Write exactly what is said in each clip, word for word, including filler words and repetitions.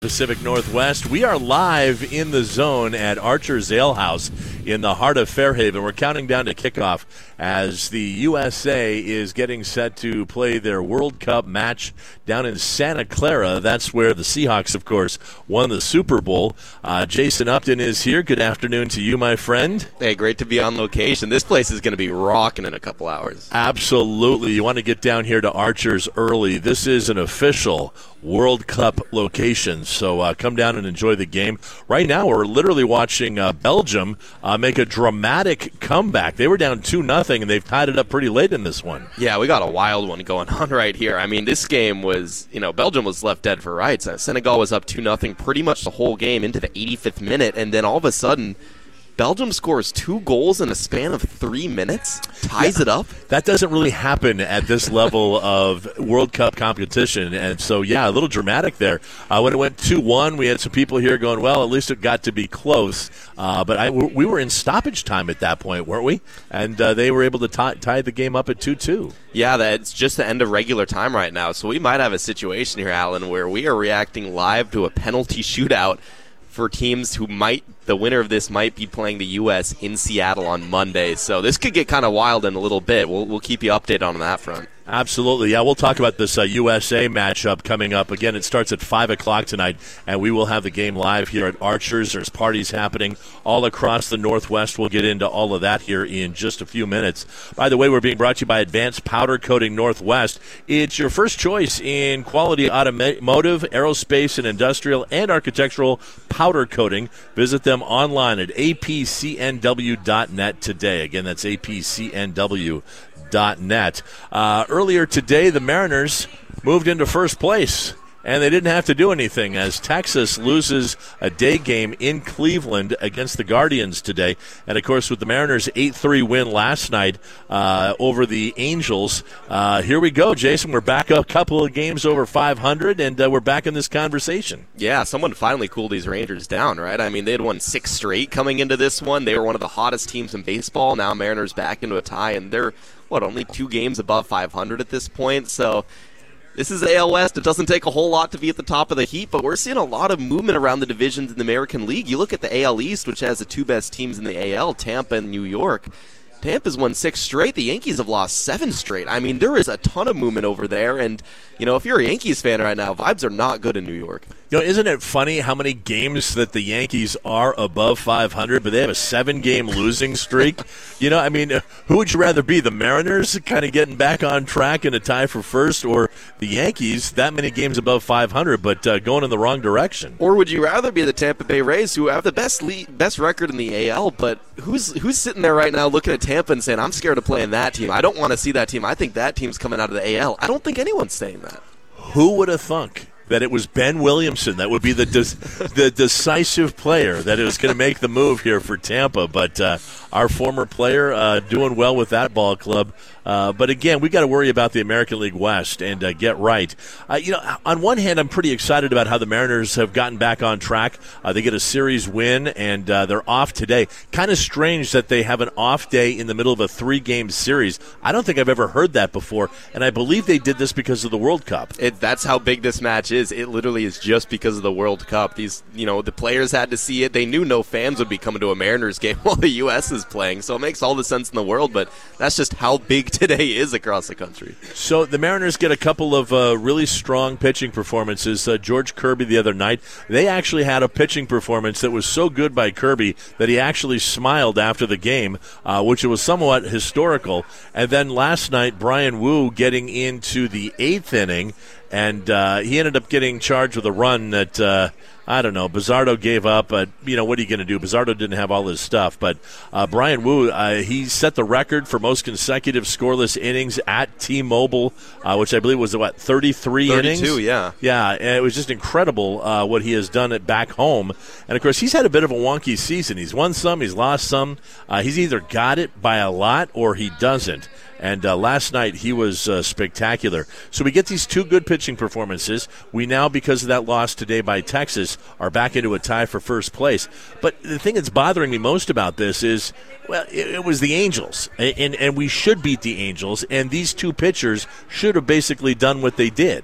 Pacific Northwest. We are live in the zone at Archer's Ale House in the heart of Fairhaven. We're counting down to kickoff as the U S A is getting set to play their World Cup match down in Santa Clara. That's where the Seahawks, of course, won the Super Bowl. Uh, Jason Upton is here. Good afternoon to you, my friend. Hey, great to be on location. This place is going to be rocking in a couple hours. Absolutely. You want to get down here to Archer's early. This is an official World Cup location, so uh, come down and enjoy the game. Right now, we're literally watching uh, Belgium uh, make a dramatic comeback. They were down two nothing, and they've tied it up pretty late in this one. Yeah, we got a wild one going on right here. I mean, this game was, you know, Belgium was left dead for rights. Uh, Senegal was up two nothing pretty much the whole game into the eighty-fifth minute, and then all of a sudden, Belgium scores two goals in a span of three minutes, ties yeah, it up. That doesn't really happen at this level of World Cup competition. And so, yeah, a little dramatic there. Uh, when it went two one, we had some people here going, well, at least it got to be close. Uh, but I, we were in stoppage time at that point, weren't we? And uh, they were able to tie, tie the game up at two two. Yeah, that's just the end of regular time right now. So we might have a situation here, Alan, where we are reacting live to a penalty shootout for teams who might, the winner of this might be playing the U S in Seattle on Monday. So this could get kind of wild in a little bit. We'll we'll keep you updated on that front. Absolutely. Yeah, we'll talk about this uh, U S A matchup coming up. Again, it starts at five o'clock tonight, and we will have the game live here at Archer's. There's parties happening all across the Northwest. We'll get into all of that here in just a few minutes. By the way, we're being brought to you by Advanced Powder Coating Northwest. It's your first choice in quality automotive, aerospace, and industrial and architectural powder coating. Visit them online at A P C N W dot net today. Again, that's A P C N W dot net. Uh, earlier today, the Mariners moved into first place, and they didn't have to do anything as Texas loses a day game in Cleveland against the Guardians today. And, of course, with the Mariners' eight three win last night uh, over the Angels, uh, here we go, Jason. We're back a couple of games over five hundred, and uh, we're back in this conversation. Yeah, someone finally cooled these Rangers down, right? I mean, they had won six straight coming into this one. They were one of the hottest teams in baseball. Now Mariners back into a tie, and they're, what, only two games above five hundred at this point? So this is A L West. It doesn't take a whole lot to be at the top of the heap, but we're seeing a lot of movement around the divisions in the American League. You look at the A L East, which has the two best teams in the A L, Tampa and New York. Tampa's won six straight. The Yankees have lost seven straight. I mean, there is a ton of movement over there, and, you know, if you're a Yankees fan right now, vibes are not good in New York. You know, isn't it funny how many games that the Yankees are above five hundred, but they have a seven-game losing streak? You know, I mean, who would you rather be, the Mariners kind of getting back on track in a tie for first, or the Yankees that many games above five hundred but uh, going in the wrong direction? Or would you rather be the Tampa Bay Rays, who have the best lead, best record in the A L, but who's who's sitting there right now looking at Tampa and saying, I'm scared of playing that team. I don't want to see that team. I think that team's coming out of the A L. I don't think anyone's saying that. Who would have thunk that it was Ben Williamson that would be the de- the decisive player that is going to make the move here for Tampa? But uh, our former player uh, doing well with that ball club. Uh, but again, we got to worry about the American League West and uh, get right. Uh, you know, on one hand, I'm pretty excited about how the Mariners have gotten back on track. Uh, they get a series win, and uh, they're off today. Kind of strange that they have an off day in the middle of a three-game series. I don't think I've ever heard that before, and I believe they did this because of the World Cup. It, that's how big this match is. It literally is just because of the World Cup. These, you know, the players had to see it. They knew no fans would be coming to a Mariners game while the U S is playing, so it makes all the sense in the world, but that's just how big today is across the country. So the Mariners get a couple of uh, really strong pitching performances. Uh, George Kirby the other night, they actually had a pitching performance that was so good by Kirby that he actually smiled after the game, uh, which was somewhat historical. And then last night, Brian Wu getting into the eighth inning, and uh, he ended up getting charged with a run that, uh, I don't know, Bizzardo gave up. But, you know, what are you going to do? Bizzardo didn't have all his stuff. But uh, Brian Wu, uh, he set the record for most consecutive scoreless innings at T-Mobile, uh, which I believe was, what, thirty-three innings? thirty-two, yeah. Yeah, and it was just incredible uh, what he has done at back home. And, of course, he's had a bit of a wonky season. He's won some, he's lost some. Uh, he's either got it by a lot or he doesn't. And uh, last night he was uh, spectacular. So we get these two good pitching performances. We now, because of that loss today by Texas, are back into a tie for first place. But the thing that's bothering me most about this is, well, it, it was the Angels. And, and we should beat the Angels. And these two pitchers should have basically done what they did.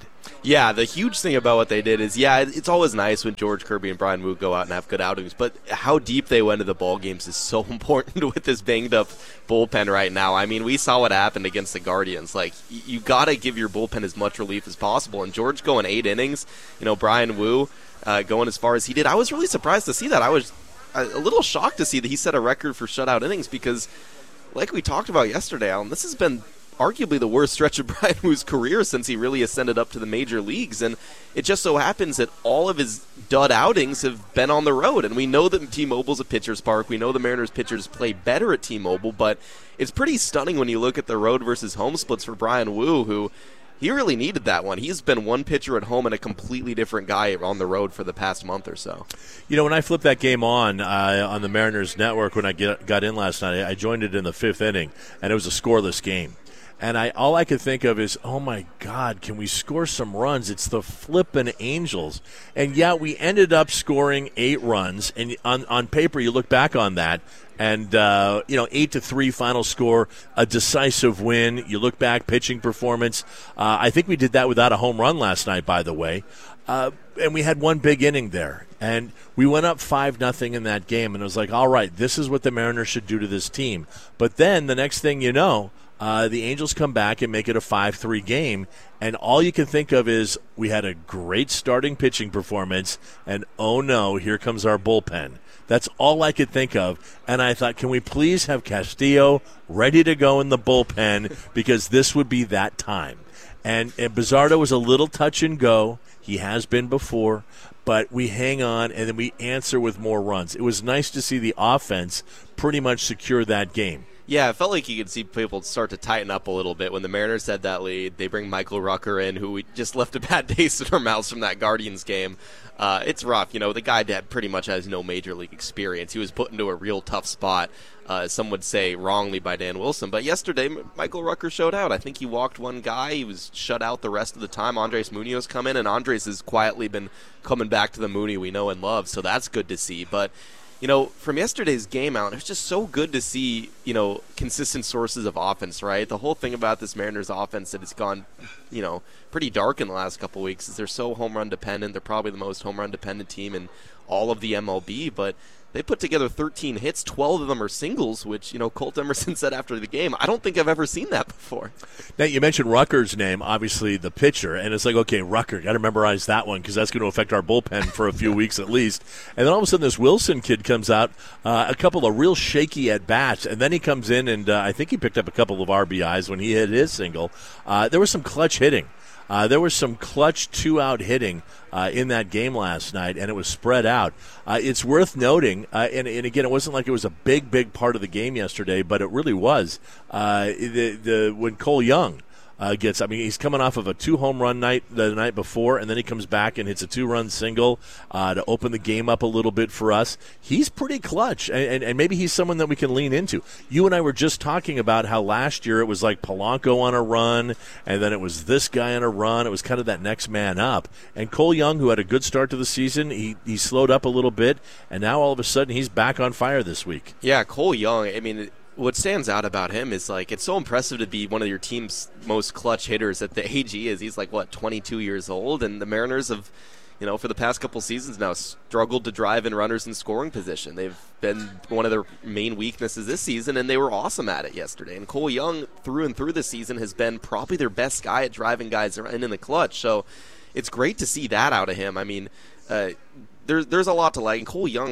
Yeah, the huge thing about what they did is, yeah, it's always nice when George Kirby and Brian Wu go out and have good outings, but how deep they went into the ball games is so important with this banged-up bullpen right now. I mean, we saw what happened against the Guardians. Like, you got to give your bullpen as much relief as possible, and George going eight innings, you know, Brian Wu uh, going as far as he did, I was really surprised to see that. I was a little shocked to see that he set a record for shutout innings because, like we talked about yesterday, Alan, this has been arguably the worst stretch of Brian Wu's career since he really ascended up to the major leagues, and it just so happens that all of his dud outings have been on the road, and we know that T-Mobile's a pitcher's park. We know the Mariners pitchers play better at T-Mobile, but it's pretty stunning when you look at the road versus home splits for Brian Wu, who he really needed that one. He's been one pitcher at home and a completely different guy on the road for the past month or so. You know, when I flipped that game on uh, on the Mariners network when I get, got in last night, I joined it in the fifth inning, and it was a scoreless game. And I all I could think of is, oh, my God, can we score some runs? It's the flippin' Angels. And, yeah, we ended up scoring eight runs. And on, on paper, you look back on that, and, uh, you know, eight to three final score, a decisive win. You look back, pitching performance. Uh, I think we did that without a home run last night, by the way. Uh, and we had one big inning there. And we went up five nothing in that game. And it was like, all right, this is what the Mariners should do to this team. But then the next thing you know, Uh, the Angels come back and make it a five three game, and all you can think of is we had a great starting pitching performance, and oh no, here comes our bullpen. That's all I could think of, and I thought, can we please have Castillo ready to go in the bullpen, because this would be that time. And, and Bizzardo was a little touch and go. He has been before, but we hang on, and then we answer with more runs. It was nice to see the offense pretty much secure that game. Yeah, it felt like you could see people start to tighten up a little bit. When the Mariners had that lead, they bring Michael Rucker in, who we just left a bad taste in our mouths from that Guardians game. Uh, it's rough. You know, the guy that pretty much has no major league experience. He was put into a real tough spot, uh, some would say wrongly by Dan Wilson. But yesterday, Michael Rucker showed out. I think he walked one guy. He was shut out the rest of the time. Andres Munoz come in, and Andres has quietly been coming back to the Mooney we know and love, so that's good to see. But you know, from yesterday's game out, it was just so good to see, you know, consistent sources of offense, right? The whole thing about this Mariners offense that has gone, you know, pretty dark in the last couple of weeks is they're so home run dependent. They're probably the most home run dependent team in all of the M L B, but they put together thirteen hits, twelve of them are singles, which, you know, Colt Emerson said after the game, I don't think I've ever seen that before. Now, you mentioned Rucker's name, obviously the pitcher, and it's like, okay, Rucker, got to memorize that one because that's going to affect our bullpen for a few weeks at least. And then all of a sudden this Wilson kid comes out, uh, a couple of real shaky at-bats, and then he comes in, and uh, I think he picked up a couple of R B Is when he hit his single. Uh, there was some clutch hitting. Uh, there was some clutch two-out hitting uh, in that game last night, and it was spread out. Uh, it's worth noting, uh, and, and again, it wasn't like it was a big, big part of the game yesterday, but it really was. Uh, the, the when Cole Young uh, gets, I mean, he's coming off of a two-home run night the night before, and then he comes back and hits a two-run single uh, to open the game up a little bit for us. He's pretty clutch, and, and, and maybe he's someone that we can lean into. You and I were just talking about how last year it was like Polanco on a run, and then it was this guy on a run. It was kind of that next man up. And Cole Young, who had a good start to the season, he, he slowed up a little bit, and now all of a sudden he's back on fire this week. Yeah, Cole Young, I mean, what stands out about him is, like, it's so impressive to be one of your team's most clutch hitters at the age he is. He's, like, what, twenty-two years old? And the Mariners have, you know, for the past couple seasons now, struggled to drive in runners in scoring position. They've been one of their main weaknesses this season, and they were awesome at it yesterday. And Cole Young, through and through this season, has been probably their best guy at driving guys in in the clutch. So it's great to see that out of him. I mean, uh, there's, there's a lot to like. And Cole Young,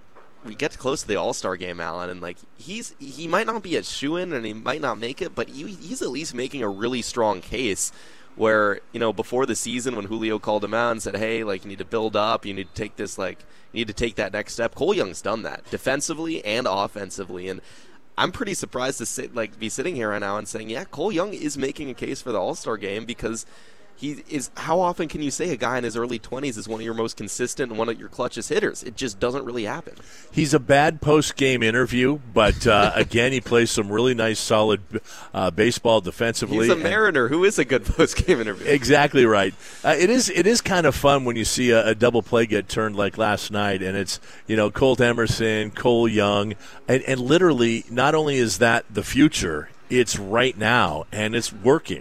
we get close to the All-Star game, Alan, and like he's he might not be a shoo-in and he might not make it, but he, he's at least making a really strong case where, you know, before the season when Julio called him out and said, hey, like, you need to build up, you need to take this, like, you need to take that next step. Cole Young's done that defensively and offensively, and I'm pretty surprised to sit, like, be sitting here right now and saying, yeah, Cole Young is making a case for the All-Star game because he is. How often can you say a guy in his early twenties is one of your most consistent and one of your clutchest hitters? It just doesn't really happen. He's a bad post-game interview, but uh, again, he plays some really nice, solid uh, baseball defensively. He's a Mariner who is a good post-game interview. Exactly right. Uh, it is. It is kind of fun when you see a, a double play get turned like last night, and it's, you know, Colt Emerson, Cole Young, and, and literally not only is that the future, it's right now, and it's working.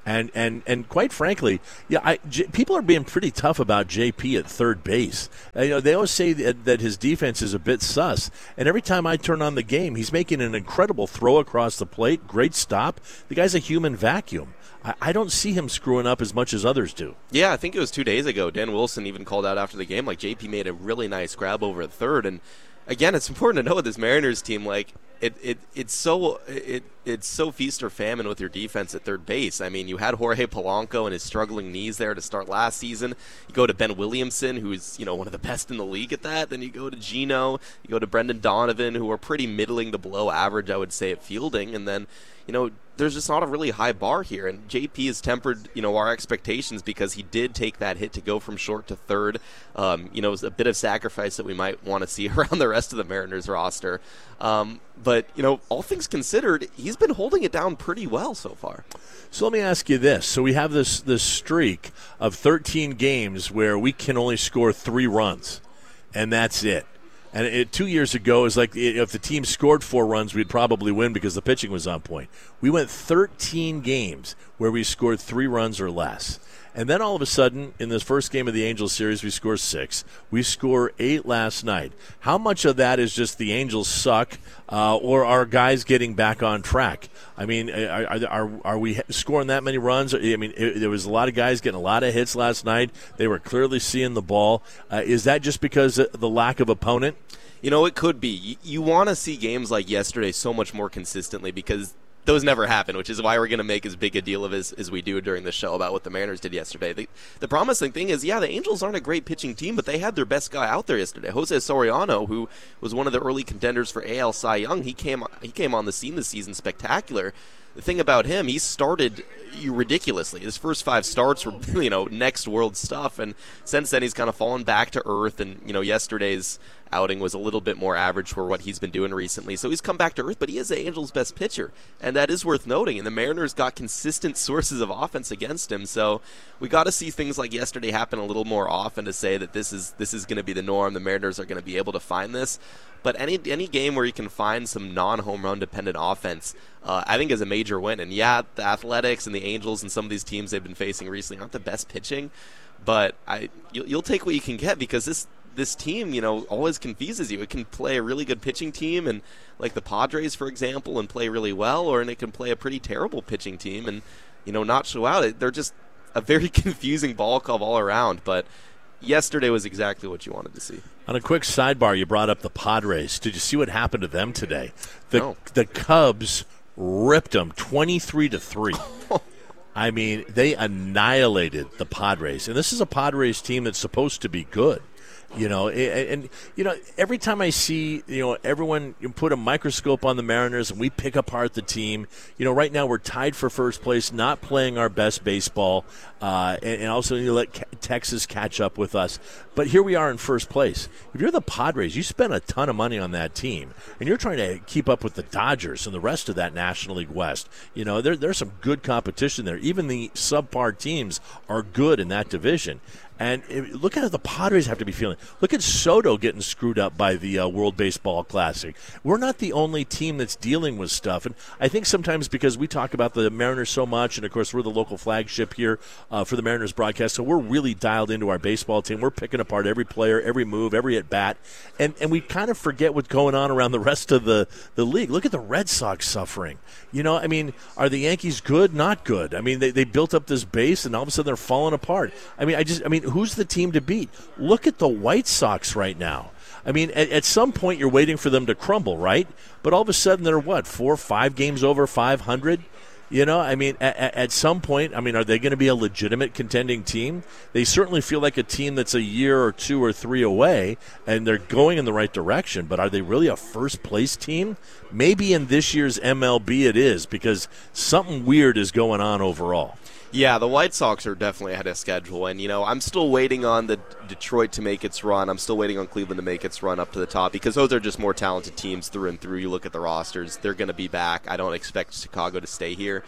And and and quite frankly, yeah, I, J, people are being pretty tough about J P at third base. Uh, you know, they always say that, that his defense is a bit sus. And every time I turn on the game, he's making an incredible throw across the plate, great stop. The guy's a human vacuum. I, I don't see him screwing up as much as others do. Yeah, I think it was two days ago. Dan Wilson even called out after the game, like J P made a really nice grab over at third. And again, it's important to know with this Mariners team, like it, it it's so it it's so feast or famine with your defense at third base. I mean, you had Jorge Polanco and his struggling knees there to start last season. You go to Ben Williamson, who's you know one of the best in the league at that. Then you go to Gino, you go to Brendan Donovan, who are pretty middling to below average, I would say, at fielding. And then you know there's just not a really high bar here. And J P has tempered, you know, our expectations because he did take that hit to go from short to third. Um, you know, it was a bit of sacrifice that we might want to see around the rest of the Mariners roster. Um, but, you know, all things considered, he's been holding it down pretty well so far. So let me ask you this. So we have this, this streak of thirteen games where we can only score three runs, and that's it. And it, two years ago, it was like if the team scored four runs, we'd probably win because the pitching was on point. We went thirteen games where we scored three runs or less. And then all of a sudden, in this first game of the Angels series, we score six. We score eight last night. How much of that is just the Angels suck, uh, or are guys getting back on track? I mean, are, are are we scoring that many runs? I mean, it, there was a lot of guys getting a lot of hits last night. They were clearly seeing the ball. Uh, is that just because of the lack of opponent? You know, it could be. You, you want to see games like yesterday so much more consistently because those never happen, which is why we're going to make as big a deal of as, as we do during the show about what the Mariners did yesterday. The, the promising thing is, yeah, the Angels aren't a great pitching team, but they had their best guy out there yesterday. Jose Soriano, who was one of the early contenders for A L Cy Young, he came he came on the scene this season spectacular. The thing about him, he started ridiculously. His first five starts were, you know, next world stuff, and since then he's kind of fallen back to earth, and, you know, yesterday's outing was a little bit more average for what he's been doing recently. So he's come back to earth, but he is the Angels' best pitcher, and that is worth noting. And the Mariners got consistent sources of offense against him, so we got to see things like yesterday happen a little more often to say that this is this is going to be the norm. The Mariners are going to be able to find this. But any any game where you can find some non-home run dependent offense, uh, I think is a major win. And yeah, the Athletics and the Angels and some of these teams they've been facing recently aren't the best pitching, but I you'll, you'll take what you can get because this this team, you know, always confuses you. It can play a really good pitching team, and like the Padres, for example, and play really well, or and it can play a pretty terrible pitching team and, you know, not show out. They're just a very confusing ball club all around, but yesterday was exactly what you wanted to see. On a quick sidebar, you brought up the Padres. Did you see what happened to them today? The No. the Cubs ripped them twenty-three to three. I mean, they annihilated the Padres. And this is a Padres team that's supposed to be good. You know, and, and, you know, every time I see, you know, everyone put a microscope on the Mariners and we pick apart the team, you know, right now we're tied for first place, not playing our best baseball, uh, and, and also you let ca- Texas catch up with us. But here we are in first place. If you're the Padres, you spent a ton of money on that team, and you're trying to keep up with the Dodgers and the rest of that National League West. You know, there, there's some good competition there. Even the subpar teams are good in that division. And look at how the Padres have to be feeling. Look at Soto getting screwed up by the uh, World Baseball Classic. We're not the only team that's dealing with stuff. And I think sometimes because we talk about the Mariners so much, and, of course, we're the local flagship here uh, for the Mariners broadcast, so we're really dialed into our baseball team. We're picking apart every player, every move, every at-bat. And and we kind of forget what's going on around the rest of the, the league. Look at the Red Sox suffering. You know, I mean, are the Yankees good? Not good. I mean, they, they built up this base, and all of a sudden they're falling apart. I mean, I just, I mean, who's the team to beat? Look at the White Sox right now. I mean, at, at some point you're waiting for them to crumble, right? But all of a sudden they're, what, four, five games over five hundred? You know, I mean, at, at some point, I mean, are they going to be a legitimate contending team? They certainly feel like a team that's a year or two or three away, and they're going in the right direction. But are they really a first-place team? Maybe in this year's M L B it is, because something weird is going on overall. Yeah, the White Sox are definitely ahead of schedule, and, you know, I'm still waiting on the Detroit to make its run. I'm still waiting on Cleveland to make its run up to the top because those are just more talented teams through and through. You look at the rosters, they're going to be back. I don't expect Chicago to stay here.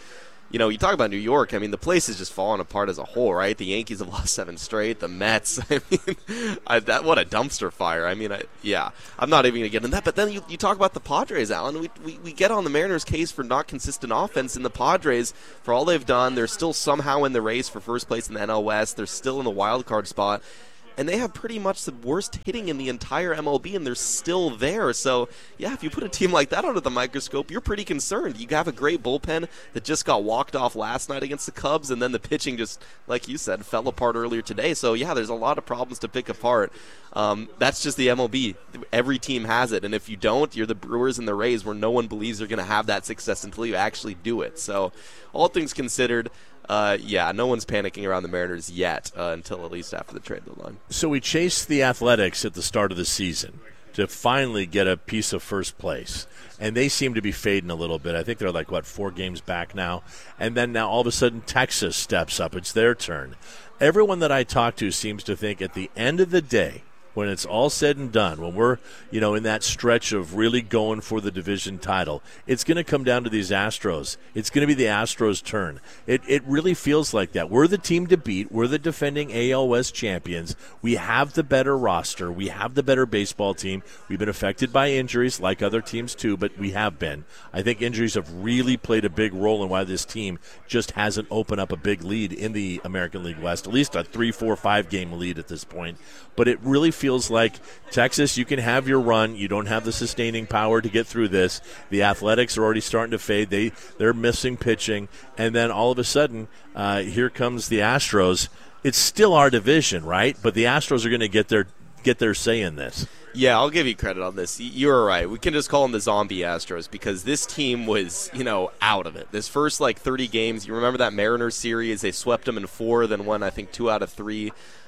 you know, you talk about New York, I mean, the place is just falling apart as a whole, right? The Yankees have lost seven straight. The Mets, I mean, I, that what a dumpster fire. I mean, I, yeah, I'm not even going to get into that. But then you, you talk about the Padres, Alan. We, we, we get on the Mariners' case for not consistent offense, and the Padres, for all they've done, they're still somehow in the race for first place in the N L West. They're still in the wild card spot. And they have pretty much the worst hitting in the entire M L B, and they're still there. So, yeah, if you put a team like that under the microscope, you're pretty concerned. You have a great bullpen that just got walked off last night against the Cubs, and then the pitching just, like you said, fell apart earlier today. So, yeah, there's a lot of problems to pick apart. Um, that's just the M L B. Every team has it, and if you don't, you're the Brewers and the Rays, where no one believes they're going to have that success until you actually do it. So, all things considered, Uh, yeah, no one's panicking around the Mariners yet uh, until at least after the trade deadline. So we chased the Athletics at the start of the season to finally get a piece of first place, and they seem to be fading a little bit. I think they're like, what, four games back now? And then now all of a sudden Texas steps up. It's their turn. Everyone that I talk to seems to think at the end of the day, when it's all said and done, when we're, you know, in that stretch of really going for the division title, it's going to come down to these Astros. It's going to be the Astros' turn. It it really feels like that. We're the team to beat. We're the defending A L West champions. We have the better roster. We have the better baseball team. We've been affected by injuries, like other teams too, but we have been. I think injuries have really played a big role in why this team just hasn't opened up a big lead in the American League West, at least a three, four, five game lead at this point. But it really feels like Texas, you can have your run. You don't have the sustaining power to get through this. The Athletics are already starting to fade. They, they're missing pitching. And then all of a sudden, uh, here comes the Astros. It's still our division, right? But the Astros are going to get their get their say in this. Yeah, I'll give you credit on this. You're right. We can just call them the zombie Astros because this team was, you know, out of it. This first, like, thirty games, you remember that Mariners series? They swept them in four, then won, I think, two out of three.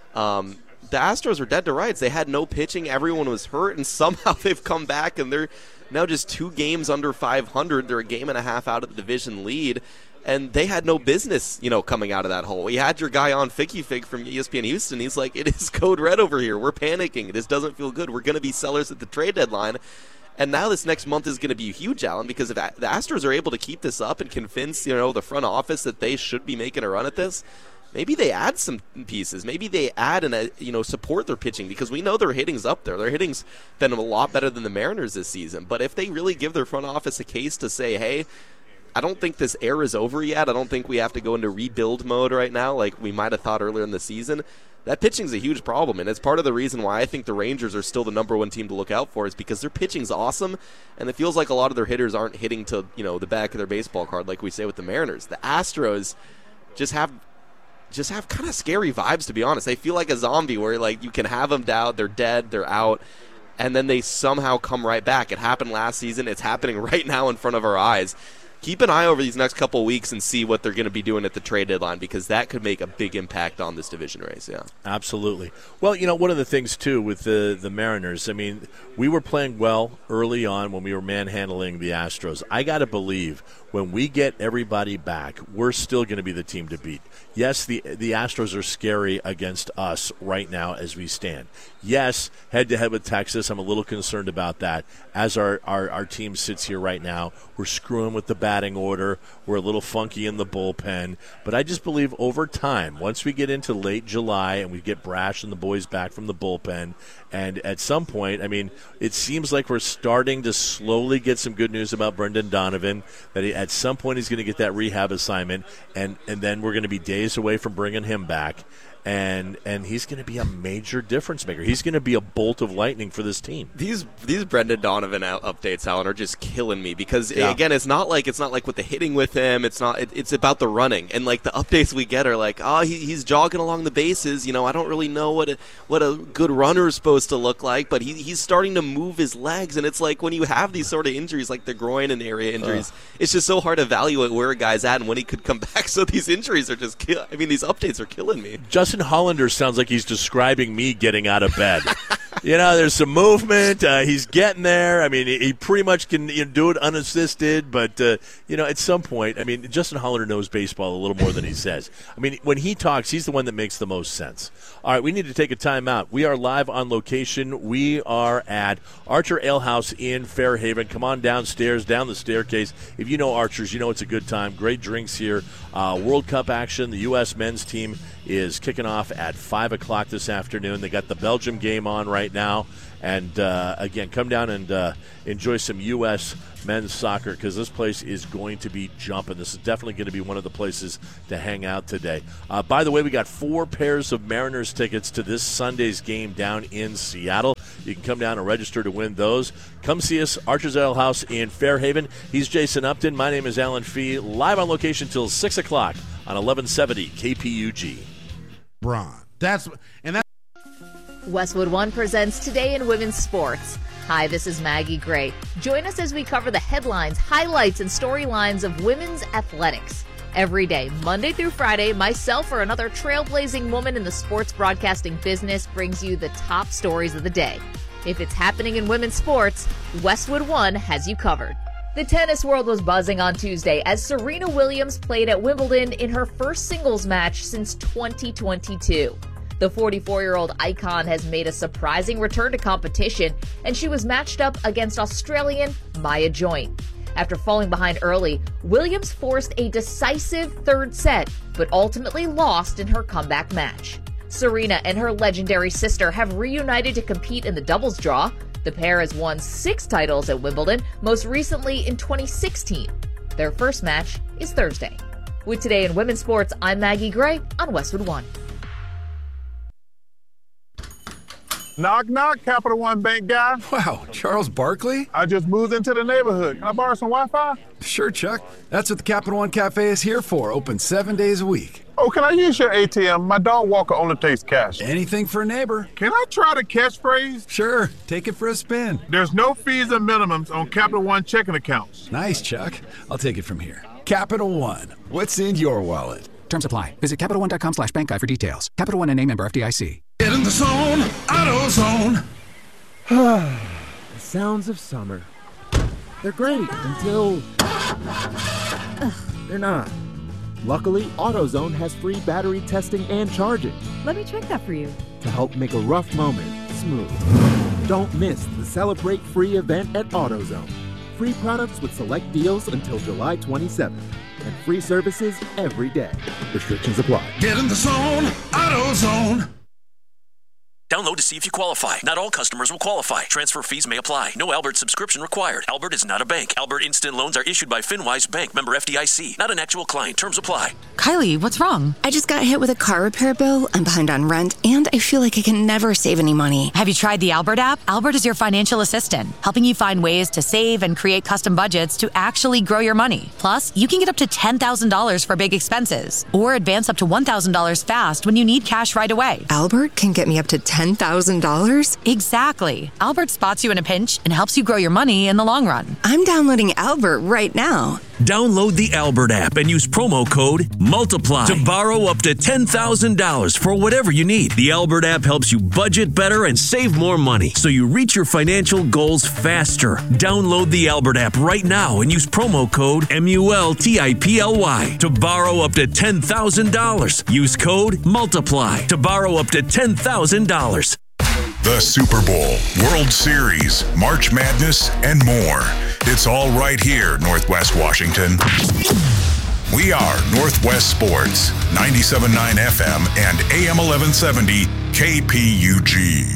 Um The Astros are dead to rights. They had no pitching. Everyone was hurt, and somehow they've come back, and they're now just two games under five hundred. They're a game and a half out of the division lead, and they had no business, you know, coming out of that hole. We had your guy on, Figgy Fig from E S P N Houston. He's like, it is code red over here. We're panicking. This doesn't feel good. We're going to be sellers at the trade deadline. And now this next month is going to be huge, Alan, because if the Astros are able to keep this up and convince, you know, the front office that they should be making a run at this, maybe they add some pieces. Maybe they add and uh, you know support their pitching because we know their hitting's up there. Their hitting's been a lot better than the Mariners this season. But if they really give their front office a case to say, hey, I don't think this era is over yet. I don't think we have to go into rebuild mode right now like we might have thought earlier in the season. That pitching's a huge problem, and it's part of the reason why I think the Rangers are still the number one team to look out for is because their pitching's awesome, and it feels like a lot of their hitters aren't hitting to you know the back of their baseball card like we say with the Mariners. The Astros just have just have kind of scary vibes, to be honest. They feel like a zombie where like you can have them down, they're dead, they're out, and then they somehow come right back. It happened last season. It's happening right now in front of our eyes. Keep an eye over these next couple of weeks and see what they're going to be doing at the trade deadline because that could make a big impact on this division race. Yeah, absolutely. Well, you know, one of the things, too, with the, the Mariners, I mean, we were playing well early on when we were manhandling the Astros. I got to believe when we get everybody back, we're still going to be the team to beat. Yes, the the Astros are scary against us right now as we stand. Yes, head-to-head with Texas, I'm a little concerned about that. As our, our, our team sits here right now, we're screwing with the batting order. We're a little funky in the bullpen. But I just believe over time, once we get into late July and we get Brash and the boys back from the bullpen, and at some point, I mean, it seems like we're starting to slowly get some good news about Brendan Donovan, that he, at some point he's going to get that rehab assignment, and, and then we're going to be days away from bringing him back. And and he's going to be a major difference maker. He's going to be a bolt of lightning for this team. These these Brendan Donovan updates, Alan, are just killing me because yeah. again, it's not like it's not like with the hitting with him. It's not. It, it's about the running and like the updates we get are like, oh, he, he's jogging along the bases. You know, I don't really know what a, what a good runner is supposed to look like, but he he's starting to move his legs. And it's like when you have these sort of injuries, like the groin and area injuries, uh. it's just so hard to evaluate where a guy's at and when he could come back. So these injuries are just, kill- I mean, these updates are killing me. Justin Hollander sounds like he's describing me getting out of bed. You know, there's some movement. Uh, he's getting there. I mean, he, he pretty much can you know, do it unassisted. But, uh, you know, at some point, I mean, Justin Hollander knows baseball a little more than he says. I mean, when he talks, he's the one that makes the most sense. All right, we need to take a time out. We are live on location. We are at Archer Ale House in Fairhaven. Come on downstairs, down the staircase. If you know Archers, you know it's a good time. Great drinks here. Uh, World Cup action. The U S men's team is kicking off at five o'clock this afternoon. They got the Belgium game on right now. And, uh, again, come down and uh, enjoy some U S men's soccer because this place is going to be jumping. This is definitely going to be one of the places to hang out today. Uh, by the way, we got four pairs of Mariners tickets to this Sunday's game down in Seattle. You can come down and register to win those. Come see us, Archer's Ale House in Fairhaven. He's Jason Upton. My name is Alan Fee. Live on location till six o'clock on eleven seventy K P U G. Braun. That's and that. Westwood One presents Today in Women's Sports. Hi, this is Maggie Gray. Join us as we cover the headlines, highlights, and storylines of women's athletics. Every day, Monday through Friday, myself or another trailblazing woman in the sports broadcasting business brings you the top stories of the day. If it's happening in women's sports, Westwood One has you covered. The tennis world was buzzing on Tuesday as Serena Williams played at Wimbledon in her first singles match since twenty twenty-two. The forty-four-year-old icon has made a surprising return to competition, and she was matched up against Australian Maya Joint. After falling behind early, Williams forced a decisive third set, but ultimately lost in her comeback match. Serena and her legendary sister have reunited to compete in the doubles draw. The pair has won six titles at Wimbledon, most recently in twenty sixteen. Their first match is Thursday. With Today in Women's Sports, I'm Maggie Gray on Westwood One. Knock, knock, Capital One Bank guy. Wow, Charles Barkley? I just moved into the neighborhood. Can I borrow some Wi-Fi? Sure, Chuck. That's what the Capital One Cafe is here for, open seven days a week. Oh, can I use your A T M? My dog Walker only takes cash. Anything for a neighbor. Can I try the catchphrase? Sure, take it for a spin. There's no fees and minimums on Capital One checking accounts. Nice, Chuck. I'll take it from here. Capital One, what's in your wallet? Terms apply. Visit Capital One dot com slash bank guide for details. Capital One N A member F D I C. Get in the zone, AutoZone. The sounds of summer. They're great until they're not. Luckily, AutoZone has free battery testing and charging. Let me check that for you. To help make a rough moment smooth. Don't miss the Celebrate Free event at AutoZone. Free products with select deals until July twenty-seventh. And free services every day. Restrictions apply. Get in the zone, AutoZone. Download to see if you qualify. Not all customers will qualify. Transfer fees may apply. No Albert subscription required. Albert is not a bank. Albert Instant Loans are issued by FinWise Bank, member F D I C. Not an actual client. Terms apply. Kylie, what's wrong? I just got hit with a car repair bill. I'm behind on rent, and I feel like I can never save any money. Have you tried the Albert app? Albert is your financial assistant, helping you find ways to save and create custom budgets to actually grow your money. Plus, you can get up to ten thousand dollars for big expenses, or advance up to one thousand dollars fast when you need cash right away. Albert can get me up to ten thousand dollars? Exactly. Albert spots you in a pinch and helps you grow your money in the long run. I'm downloading Albert right now. Download the Albert app and use promo code MULTIPLY to borrow up to ten thousand dollars for whatever you need. The Albert app helps you budget better and save more money so you reach your financial goals faster. Download the Albert app right now and use promo code M U L T I P L Y to borrow up to ten thousand dollars. Use code MULTIPLY to borrow up to ten thousand dollars. The Super Bowl, World Series, March Madness, and more. It's all right here, Northwest Washington. We are Northwest Sports, ninety-seven point nine F M and A M eleven seventy K P U G.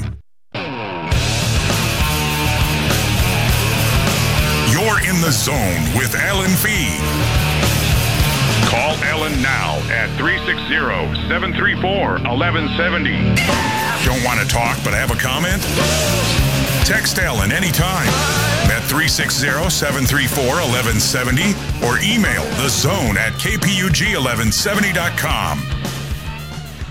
You're in the zone with Alan Fee. Call Ellen now at three six zero, seven three four, one one seven zero. Don't want to talk but have a comment? Text Ellen anytime at three six zero, seven three four, one one seven zero or email the zone at k p u g eleven seventy dot com. All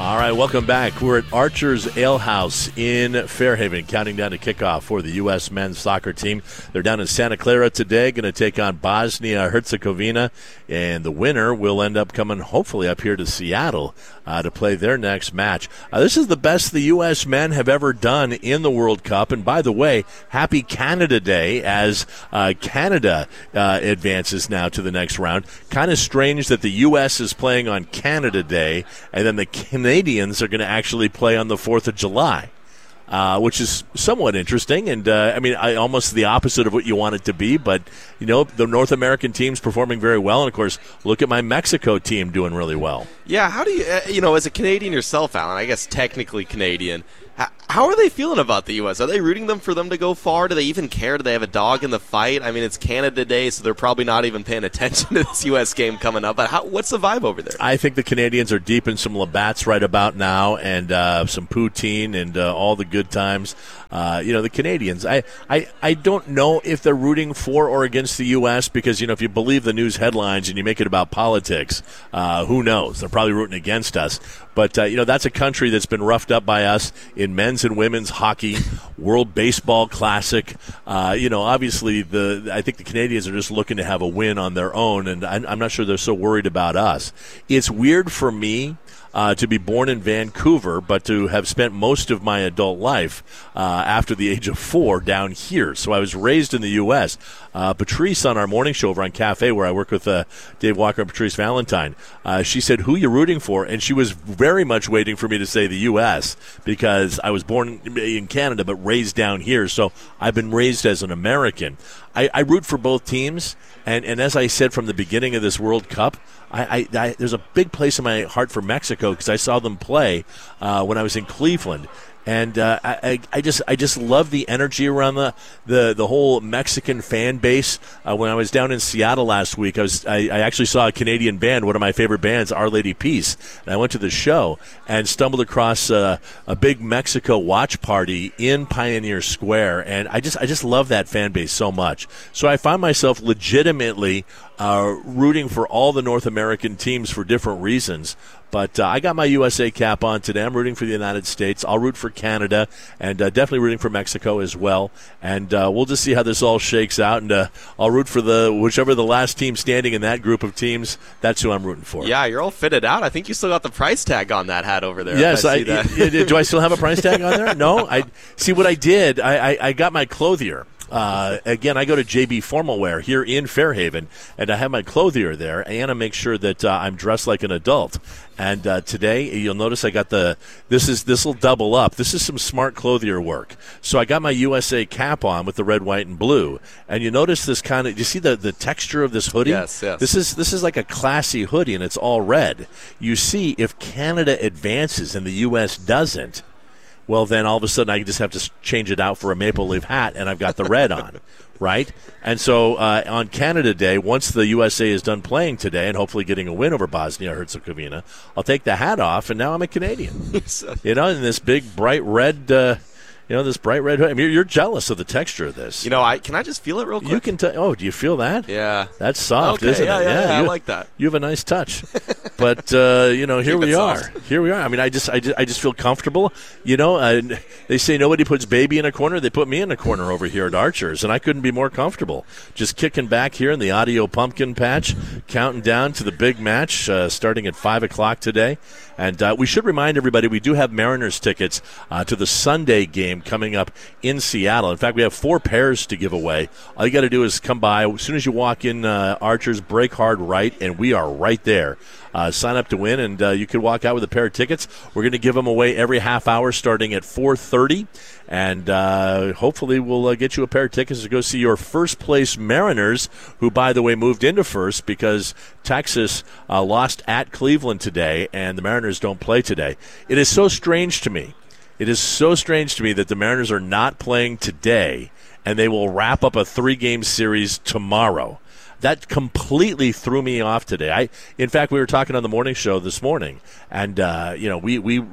All right, welcome back. We're at Archer's Ale House in Fairhaven, counting down to kickoff for the U S men's soccer team. They're down in Santa Clara today, going to take on Bosnia-Herzegovina, and the winner will end up coming, hopefully, up here to Seattle uh, to play their next match. Uh, this is the best the U S men have ever done in the World Cup, and by the way, happy Canada Day as uh, Canada uh, advances now to the next round. Kind of strange that the U S is playing on Canada Day, and then the Canadians are going to actually play on the fourth of July, uh, which is somewhat interesting. And, uh, I mean, I, almost the opposite of what you want it to be. But, you know, the North American team's performing very well. And, of course, look at my Mexico team doing really well. Yeah, how do you, uh, you know, as a Canadian yourself, Alan, I guess technically Canadian, how, how are they feeling about the U S? Are they rooting them for them to go far? Do they even care? Do they have a dog in the fight? I mean, it's Canada Day, so they're probably not even paying attention to this U S game coming up. But how, what's the vibe over there? I think the Canadians are deep in some Labatt's right about now, and uh, some poutine and uh, all the good times. Uh, you know, the Canadians, I, I, I don't know if they're rooting for or against the U S because, you know, if you believe the news headlines and you make it about politics, uh, who knows? They're probably rooting against us. But, uh, you know, that's a country that's been roughed up by us in men's and women's hockey, World Baseball Classic. Uh, you know, obviously, the I think the Canadians are just looking to have a win on their own, and I'm, I'm not sure they're so worried about us. It's weird for me Uh, to be born in Vancouver, but to have spent most of my adult life uh, after the age of four down here. So I was raised in the U S Uh, Patrice on our morning show over on Cafe, where I work with uh, Dave Walker and Patrice Valentine, uh, she said, "Who you rooting for?" And she was very much waiting for me to say the U S because I was born in Canada but raised down here. So I've been raised as an American. I, I root for both teams, and, and as I said from the beginning of this World Cup, I, I, I, there's a big place in my heart for Mexico because I saw them play uh, when I was in Cleveland. And uh, I, I just I just love the energy around the the, the whole Mexican fan base. Uh, when I was down in Seattle last week, I was I, I actually saw a Canadian band, one of my favorite bands, Our Lady Peace. And I went to the show and stumbled across uh, a big Mexico watch party in Pioneer Square, and I just I just love that fan base so much. So I find myself legitimately uh, rooting for all the North American teams for different reasons. But uh, I got my U S A cap on today. I'm rooting for the United States. I'll root for Canada, and uh, definitely rooting for Mexico as well. And uh, we'll just see how this all shakes out. And uh, I'll root for the whichever the last team standing in that group of teams. That's who I'm rooting for. Yeah, you're all fitted out. I think you still got the price tag on that hat over there. Yes, I, I, see that. I, do I still have a price tag on there? No. I see what I did. I, I, I got my clothier. Uh, again, I go to J B Formal Wear here in Fairhaven, and I have my clothier there. Anna makes sure that uh, I'm dressed like an adult. And uh, today, you'll notice I got the this is this will double up. This is some smart clothier work. So I got my U S A cap on with the red, white, and blue. And you notice this kind of. You see the, the texture of this hoodie? Yes, yes. This is this is like a classy hoodie, and it's all red. You see, if Canada advances and the U S doesn't, well, then all of a sudden I just have to change it out for a maple leaf hat, and I've got the red on, right? And so uh, on Canada Day, once the U S A is done playing today and hopefully getting a win over Bosnia-Herzegovina, I'll take the hat off, and now I'm a Canadian. You know, in this big, bright red, uh, you know, this bright red hood. I mean, you're, you're jealous of the texture of this. You know, I can I just feel it real quick? You can. T- oh, do you feel that? Yeah. That's soft, okay, isn't yeah, it? Yeah, yeah, you, I like that. You have a nice touch. But, uh, you know, here Keep we it are. soft. Here we are. I mean, I just, I just, I just feel comfortable. You know, uh, they say nobody puts baby in a corner. They put me in a corner over here at Archer's, and I couldn't be more comfortable. Just kicking back here in the audio pumpkin patch, counting down to the big match uh, starting at five o'clock today. And uh, we should remind everybody we do have Mariners tickets uh, to the Sunday game coming up in Seattle. In fact, we have four pairs to give away. All you got to do is come by. As soon as you walk in uh, Archer's, break hard right, and we are right there. Uh, sign up to win, and uh, you can walk out with a pair of tickets. We're going to give them away every half hour starting at four thirty, and uh, hopefully we'll uh, get you a pair of tickets to go see your first-place Mariners, who, by the way, moved into first because Texas uh, lost at Cleveland today, and the Mariners don't play today. It is so strange to me. It is so strange to me that the Mariners are not playing today, and they will wrap up a three-game series tomorrow. that completely threw me off today. I, in fact, we were talking on the morning show this morning, and uh, you know, we we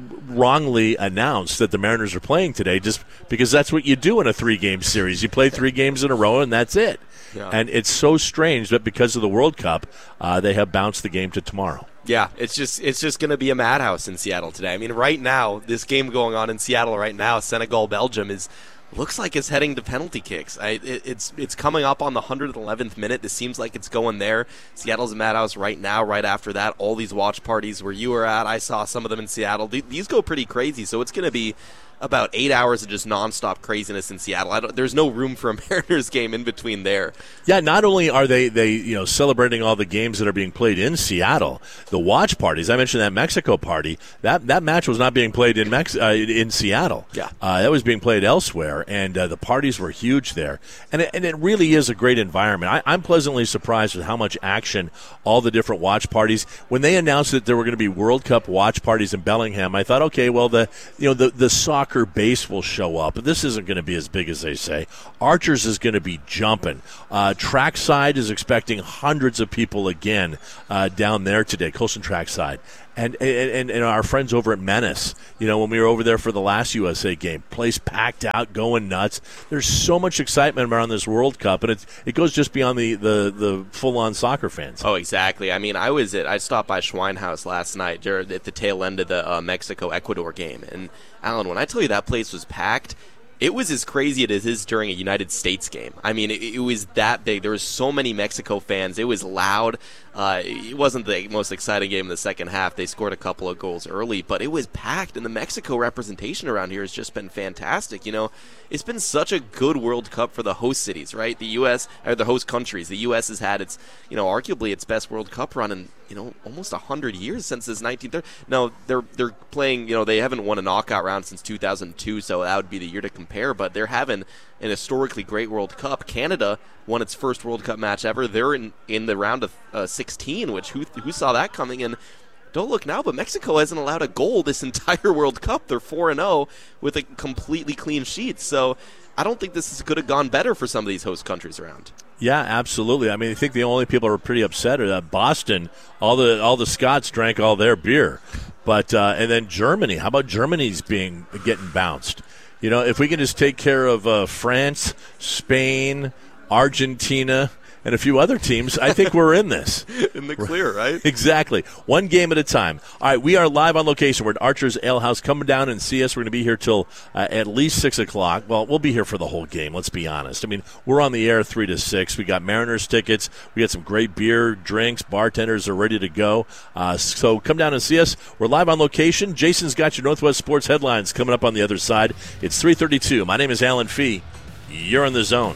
wrongly announced that the Mariners are playing today, just because that's what you do in a three-game series. You play three games in a row, and that's it. Yeah. And it's so strange that because of the World Cup, uh, they have bounced the game to tomorrow. Yeah, it's just it's just going to be a madhouse in Seattle today. I mean, right now, this game going on in Seattle right now, Senegal Belgium is. Looks like it's heading to penalty kicks. I, it, it's it's coming up on the one hundred eleventh minute. This seems like it's going there. Seattle's a madhouse right now. Right after that, all these watch parties where you were at, I saw some of them in Seattle. These go pretty crazy, so it's going to be about eight hours of just nonstop craziness in Seattle. I don't, there's no room for a Mariners game in between there. Yeah, not only are they, they you know celebrating all the games that are being played in Seattle, the watch parties. I mentioned that Mexico party. That that match was not being played in Mex- uh, in Seattle. Yeah, uh, that was being played elsewhere, and uh, the parties were huge there. And it, and it really is a great environment. I, I'm pleasantly surprised with how much action all the different watch parties. When they announced that there were going to be World Cup watch parties in Bellingham, I thought, okay, well the you know the the soccer base will show up, but this isn't going to be as big as they say. Archers is going to be jumping. Uh, Trackside is expecting hundreds of people again uh, down there today, Colson Trackside. And, and and our friends over at Menace, you know, when we were over there for the last U S A game, place packed out, going nuts. There's so much excitement around this World Cup, and it it goes just beyond the, the, the full-on soccer fans. Oh, exactly. I mean, I was at I stopped by Schweinhaus last night, Jared, at the tail end of the uh, Mexico-Ecuador game, and Alan, when I tell you that place was packed, it was as crazy as it is during a United States game. I mean, it, it was that big. There were so many Mexico fans. It was loud. Uh, it wasn't the most exciting game in the second half. They scored a couple of goals early, but it was packed, and the Mexico representation around here has just been fantastic. You know, it's been such a good World Cup for the host cities, right? The U S or the host countries. The U S has had its, you know, arguably its best World Cup run in, you know, almost a hundred years since this nineteen thirty. No, they're they're playing. You know, they haven't won a knockout round since two thousand two, so that would be the year to compare. But they're having an historically great World Cup. Canada won its first World Cup match ever. They're in, in the round of uh, sixteen, which who who saw that coming in? Don't look now, but Mexico hasn't allowed a goal this entire World Cup. They're four and oh with a completely clean sheet. So I don't think this could have gone better for some of these host countries around. Yeah, absolutely. I mean, I think the only people who are pretty upset are that Boston. All the all the Scots drank all their beer, but uh, and then Germany. How about Germany's being getting bounced? You know, if we can just take care of uh, France, Spain, Argentina, and a few other teams, I think we're in this. In the clear, right? Exactly. One game at a time. All right, we are live on location. We're at Archer's Ale House. Come down and see us. We're going to be here till uh, at least six o'clock. Well, we'll be here for the whole game, let's be honest. I mean, we're on the air three to six. We got Mariners tickets. We got some great beer, drinks. Bartenders are ready to go. Uh, so come down and see us. We're live on location. Jason's got your Northwest Sports headlines coming up on the other side. It's three thirty-two. My name is Alan Fee. You're in the zone.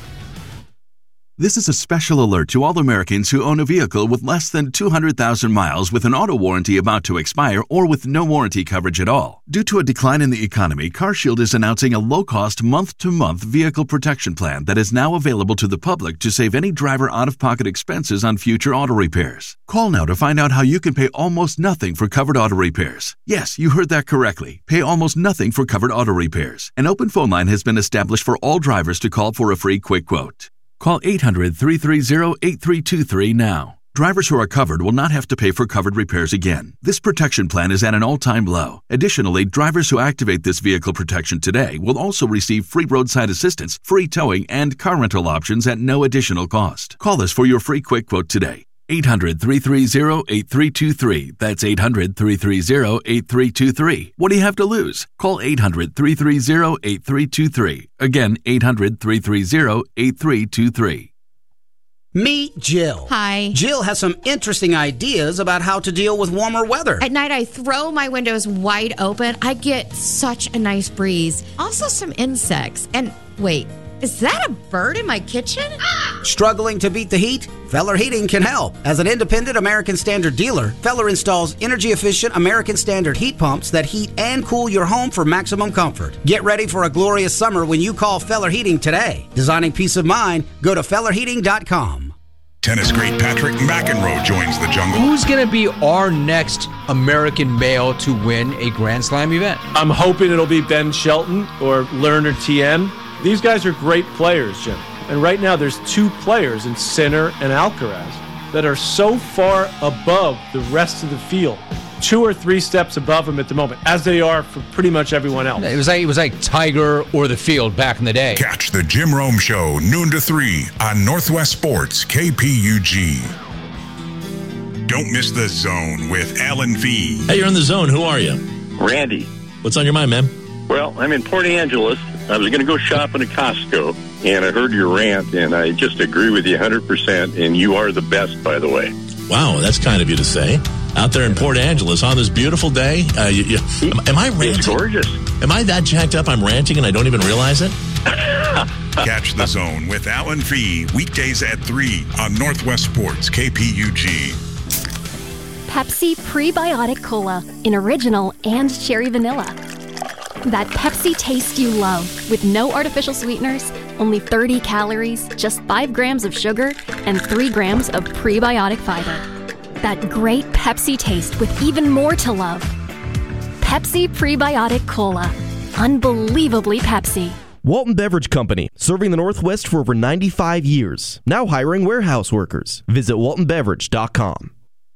This is a special alert to all Americans who own a vehicle with less than two hundred thousand miles with an auto warranty about to expire or with no warranty coverage at all. Due to a decline in the economy, CarShield is announcing a low-cost month-to-month vehicle protection plan that is now available to the public to save any driver out-of-pocket expenses on future auto repairs. Call now to find out how you can pay almost nothing for covered auto repairs. Yes, you heard that correctly. Pay almost nothing for covered auto repairs. An open phone line has been established for all drivers to call for a free quick quote. Call eight hundred, three three zero, eight three two three now. Drivers who are covered will not have to pay for covered repairs again. This protection plan is at an all-time low. Additionally, drivers who activate this vehicle protection today will also receive free roadside assistance, free towing, and car rental options at no additional cost. Call us for your free quick quote today. eight hundred, three three zero, eight three two three. That's eight hundred, three three zero, eight three two three. What do you have to lose? Call eight hundred, three three zero, eight three two three. Again, eight hundred, three three zero, eight three two three. Meet Jill. Hi. Jill has some interesting ideas about how to deal with warmer weather. At night, I throw my windows wide open. I get such a nice breeze. Also, some insects. And wait, is that a bird in my kitchen? Struggling to beat the heat? Feller Heating can help. As an independent American Standard dealer, Feller installs energy-efficient American Standard heat pumps that heat and cool your home for maximum comfort. Get ready for a glorious summer when you call Feller Heating today. Designing peace of mind, go to feller heating dot com. Tennis great Patrick McEnroe joins the jungle. Who's going to be our next American male to win a Grand Slam event? I'm hoping it'll be Ben Shelton or Lerner T M. These guys are great players, Jim. And right now there's two players in Sinner and Alcaraz that are so far above the rest of the field, two or three steps above them at the moment, as they are for pretty much everyone else. It was like it was like Tiger or the field back in the day. Catch the Jim Rome Show noon to three on Northwest Sports K P U G. Don't miss The Zone with Alan Fee. Hey, you're in The Zone. Who are you? Randy. What's on your mind, man? Well, I'm in Port Angeles. I was going to go shopping at Costco, and I heard your rant, and I just agree with you one hundred percent, and you are the best, by the way. Wow, that's kind of you to say. Out there in Port Angeles on this beautiful day. Uh, you, you, am, am I ranting? It's gorgeous. Am I that jacked up I'm ranting and I don't even realize it? Catch The Zone with Alan Fee weekdays at three on Northwest Sports K P U G. Pepsi Prebiotic Cola in original and cherry vanilla. That Pepsi taste you love with no artificial sweeteners, only thirty calories, just five grams of sugar, and three grams of prebiotic fiber. That great Pepsi taste with even more to love. Pepsi Prebiotic Cola. Unbelievably Pepsi. Walton Beverage Company, serving the Northwest for over ninety-five years. Now hiring warehouse workers. Visit walton beverage dot com.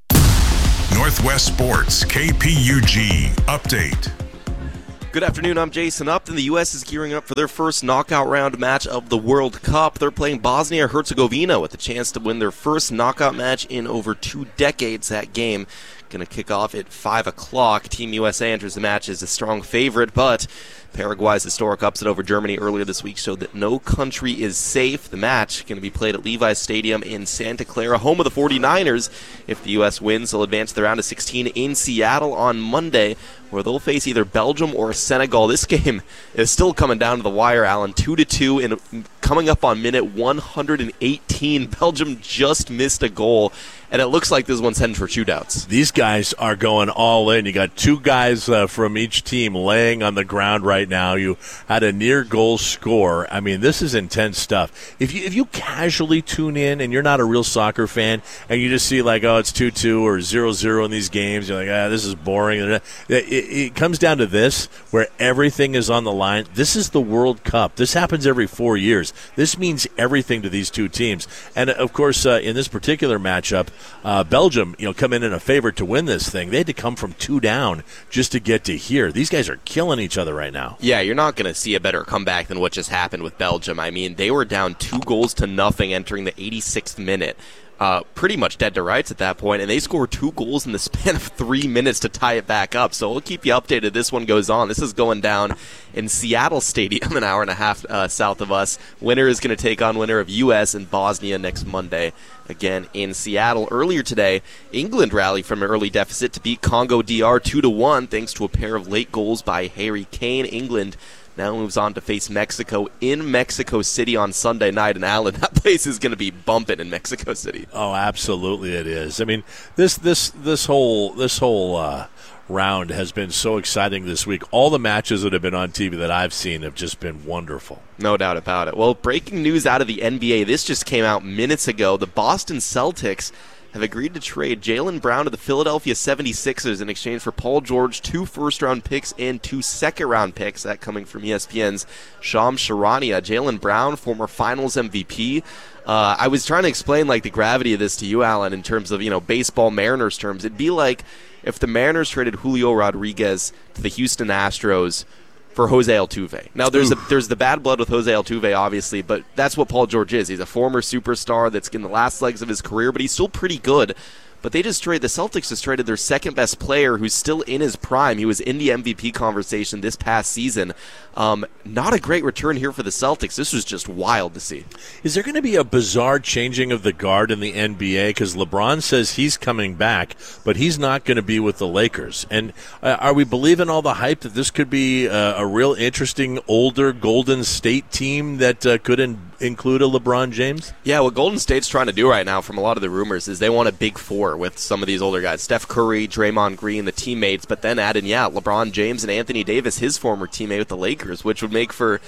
Northwest Sports K P U G update. Good afternoon, I'm Jason Upton. The U S is gearing up for their first knockout round match of the World Cup. They're playing Bosnia-Herzegovina with a chance to win their first knockout match in over two decades. That game going to kick off at five o'clock. Team U S A enters the match as a strong favorite, but Paraguay's historic upset over Germany earlier this week showed that no country is safe. The match going to be played at Levi's Stadium in Santa Clara, home of the forty-niners. If the U S wins, they'll advance to the round of sixteen in Seattle on Monday, where they'll face either Belgium or Senegal. This game is still coming down to the wire, Alan. Two to two, and coming up on minute one hundred eighteen. Belgium just missed a goal, and it looks like this one's heading for shootouts. These guys are going all in. You got two guys uh, from each team laying on the ground right now. You had a near goal score. I mean, this is intense stuff. If you if you casually tune in and you're not a real soccer fan and you just see like, oh, it's two two or zero zero in these games, you're like, ah, this is boring. It, it, it comes down to this, where everything is on the line. This is the World Cup. This happens every four years. This means everything to these two teams. And, of course, uh, in this particular matchup, uh, Belgium, you know, come in in a favorite to win this thing. They had to come from two down just to get to here. These guys are killing each other right now. Yeah, you're not going to see a better comeback than what just happened with Belgium. I mean, they were down two goals to nothing entering the eighty-sixth minute. Uh, pretty much dead to rights at that point, and they scored two goals in the span of three minutes to tie it back up. So we'll keep you updated. This one goes on. This is going down in Seattle Stadium, an hour and a half uh, south of us. Winner is going to take on winner of U S and Bosnia next Monday, again in Seattle. Earlier today, England rallied from an early deficit to beat Congo D R two to one, thanks to a pair of late goals by Harry Kane. England now moves on to face Mexico in Mexico City on Sunday night. And Alan, that place is going to be bumping in Mexico City. Oh, absolutely, it is. I mean, this this this whole this whole uh, round has been so exciting this week. All the matches that have been on T V that I've seen have just been wonderful. No doubt about it. Well, breaking news out of the N B A. This just came out minutes ago. The Boston Celtics have agreed to trade Jaylen Brown to the Philadelphia seventy-sixers in exchange for Paul George, two first-round picks, and two second-round picks. That coming from E S P N's Shams Charania. Jaylen Brown, former Finals M V P. Uh, I was trying to explain like the gravity of this to you, Alan, in terms of, you know, baseball Mariners terms. It'd be like if the Mariners traded Julio Rodriguez to the Houston Astros for Jose Altuve. Now, there's a, there's the bad blood with Jose Altuve, obviously, but that's what Paul George is. He's a former superstar that's in the last legs of his career, but he's still pretty good. But they just traded, the Celtics just traded their second best player who's still in his prime. He was in the M V P conversation this past season. Um, not a great return here for the Celtics. This was just wild to see. Is there going to be a bizarre changing of the guard in the N B A? Because LeBron says he's coming back, but he's not going to be with the Lakers. And uh, are we believing all the hype that this could be uh, a real interesting, older Golden State team that uh, could in- include a LeBron James? Yeah, what Golden State's trying to do right now, from a lot of the rumors, is they want a big four with some of these older guys. Steph Curry, Draymond Green, the teammates, but then add in, yeah, LeBron James and Anthony Davis, his former teammate with the Lakers, which would make for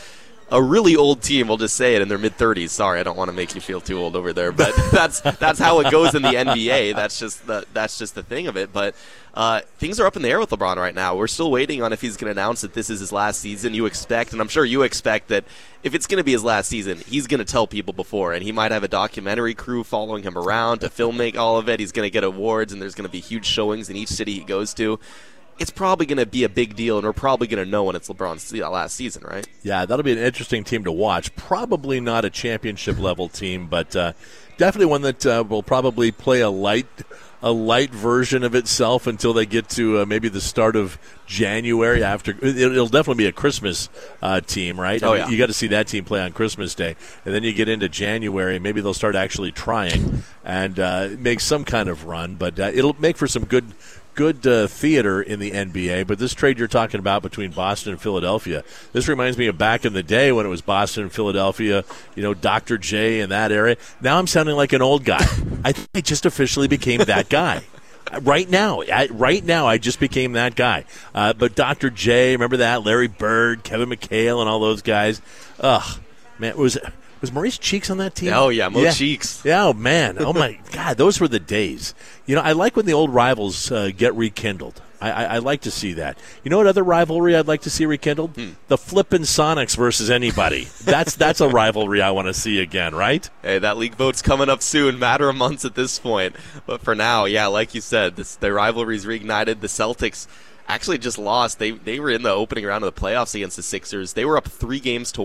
a really old team, we'll just say it, in their mid-thirties. Sorry, I don't want to make you feel too old over there, but that's that's how it goes in the N B A. That's just the that's just the thing of it. But uh, things are up in the air with LeBron right now. We're still waiting on if he's going to announce that this is his last season. You expect, and I'm sure you expect, that if it's going to be his last season, he's going to tell people before, and he might have a documentary crew following him around to film make all of it. He's going to get awards, and there's going to be huge showings in each city he goes to. It's probably going to be a big deal, and we're probably going to know when it's LeBron's last season, right? Yeah, that'll be an interesting team to watch. Probably not a championship-level team, but uh, definitely one that uh, will probably play a light a light version of itself until they get to uh, maybe the start of January. After It'll definitely be a Christmas uh, team, right? Oh, I mean, yeah. You got to see that team play on Christmas Day. And then you get into January, maybe they'll start actually trying and uh, make some kind of run. But uh, it'll make for some good Good uh, theater in the N B A, but this trade you're talking about between Boston and Philadelphia, this reminds me of back in the day when it was Boston and Philadelphia, you know, Doctor J in that area. Now I'm sounding like an old guy. I think I just officially became that guy. Right now, I, right now, I just became that guy. Uh, but Doctor J, remember that? Larry Bird, Kevin McHale, and all those guys. Ugh, man, it was... Was Maurice Cheeks on that team? Oh, yeah, Mo yeah. Cheeks. Yeah, oh, man. Oh, my God, those were the days. You know, I like when the old rivals uh, get rekindled. I, I, I like to see that. You know what other rivalry I'd like to see rekindled? Hmm. The Flippin' Sonics versus anybody. That's that's a rivalry I want to see again, right? Hey, that league vote's coming up soon. Matter of months at this point. But for now, yeah, like you said, this, the rivalry's reignited. The Celtics actually just lost. They they were in the opening round of the playoffs against the Sixers. They were up three games to